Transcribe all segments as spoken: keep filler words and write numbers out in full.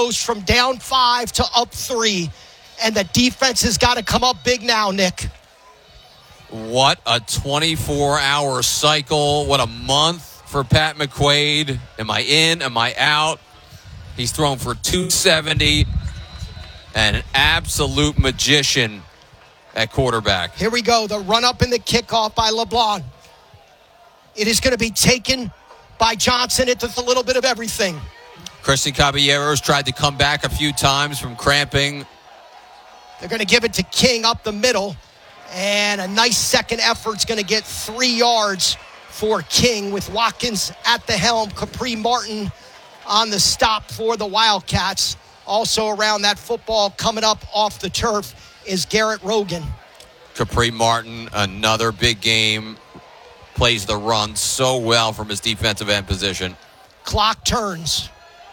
goes from down five to up three, and the defense has got to come up big now, Nick. What a twenty-four hour cycle. What a month for Pat McQuaid. Am I in? Am I out? He's thrown for two seventy and an absolute magician at quarterback. Here we go. The run up and the kickoff by LeBlanc. It is going to be taken by Johnson. It does a little bit of everything. Christian Caballeros tried to come back a few times from cramping. They're going to give it to King up the middle. And a nice second effort is going to get three yards for King with Watkins at the helm. Capri Martin on the stop for the Wildcats. Also around that football coming up off the turf is Garrett Rogan. Capri Martin, another big game. Plays the run so well from his defensive end position. Clock turns.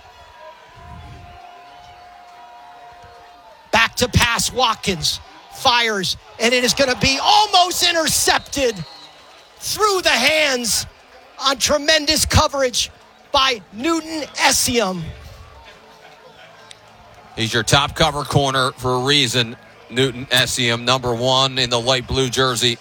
Back to pass, Watkins. Fires, and it is going to be almost intercepted through the hands on tremendous coverage by Newton Essiem. He's your top cover corner for a reason. Newton Essiem, number one in the light blue jersey.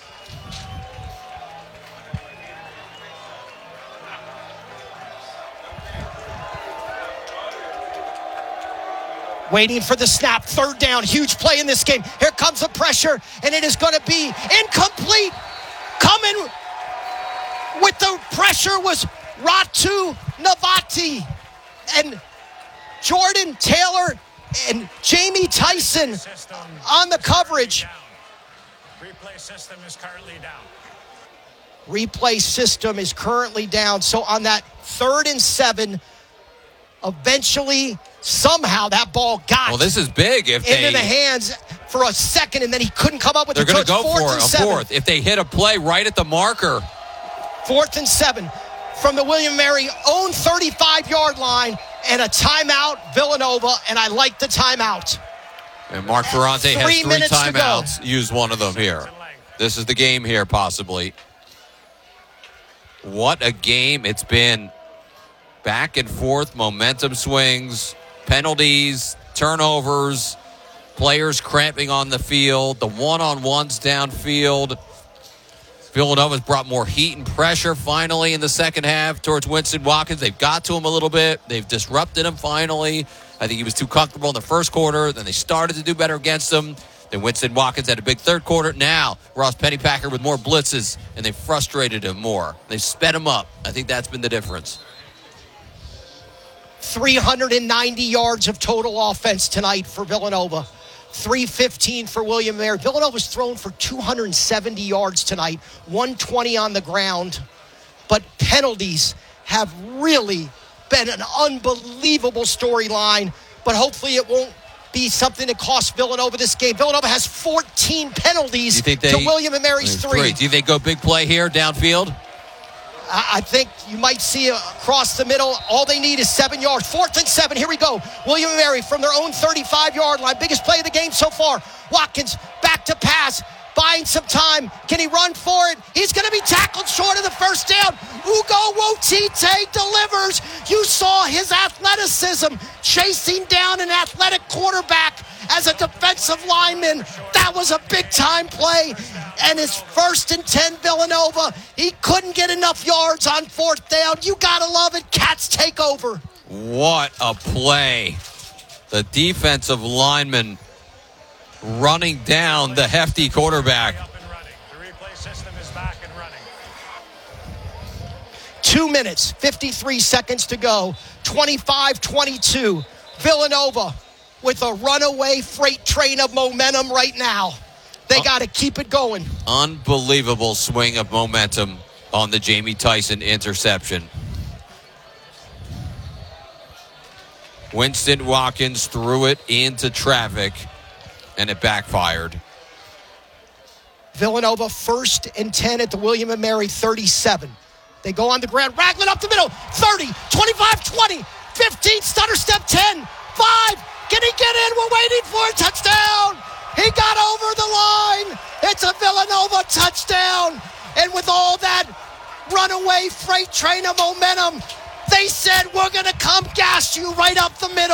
Waiting for the snap, third down, huge play in this game. Here comes the pressure, and it is going to be incomplete. Coming with the pressure was Ratu Navati and Jordan Taylor and Jamie Tyson on the coverage. Replay system is currently down. Replay system is currently down. So on that third and seven, eventually, somehow that ball got well, this is big if into they, the hands for a second, and then he couldn't come up with they're the going to go fourth for and a seven. fourth. If they hit a play right at the marker. Fourth and seven from the William and Mary own thirty-five-yard line, and a timeout, Villanova, and I like the timeout. And Mark Ferrante has Three three minutes to go. timeouts. Use one of them here. This is the game here, possibly. What a game it's been. Back and forth, momentum swings, penalties, turnovers, players cramping on the field, the one-on-ones downfield. Villanova's brought more heat and pressure finally in the second half towards Winston Watkins. They've got to him a little bit. They've disrupted him finally. I think he was too comfortable in the first quarter. Then they started to do better against him. Then Winston Watkins had a big third quarter. Now Ross Pennypacker with more blitzes, and they frustrated him more. They sped him up. I think that's been the difference. three hundred ninety yards of total offense tonight for Villanova. three fifteen for William and Mary. Villanova's thrown for two hundred seventy yards tonight, one twenty on the ground. But penalties have really been an unbelievable storyline. But hopefully it won't be something that costs Villanova this game. Villanova has fourteen penalties they, to William and Mary's three. three. Do you think go big play here downfield? I think you might see across the middle. All they need is seven yards. Fourth and seven. Here we go. William and Mary from their own thirty-five-yard line. Biggest play of the game so far. Watkins back to pass. Buying some time. Can he run for it? He's going to be tackled short of the first down. Ugo Wotite delivers. You saw his athleticism chasing down an athletic quarterback as a defensive lineman. That was a big-time play. And it's first and ten Villanova. He couldn't get enough yards on fourth down. You got to love it. Cats take over. What a play. The defensive lineman running down the hefty quarterback. The replay system is back and running. Two minutes, fifty-three seconds to go. twenty-five twenty-two. Villanova with a runaway freight train of momentum right now. They got to keep it going. Unbelievable swing of momentum on the Jamie Tyson interception. Winston Watkins threw it into traffic, and it backfired. Villanova first and ten at the William and Mary thirty-seven. They go on the ground. Ragland up the middle. thirty, twenty-five, twenty, fifteen, stutter step ten, five. Can he get in? We're waiting for a touchdown. He got over the line. It's a Villanova touchdown. And with all that runaway freight train of momentum, they said, we're going to come gas you right up the middle.